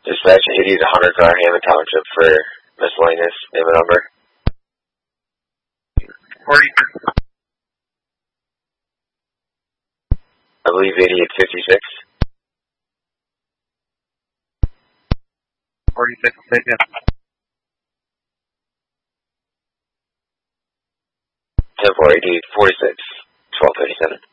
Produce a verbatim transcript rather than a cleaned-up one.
Dispatch eighty to one hundred car Hammond Township for miscellaneous. Name and number. forty. I believe eighty-eight fifty-six. forty-six, take it. ten four eighty-eight forty-six. twelve thirty-seven.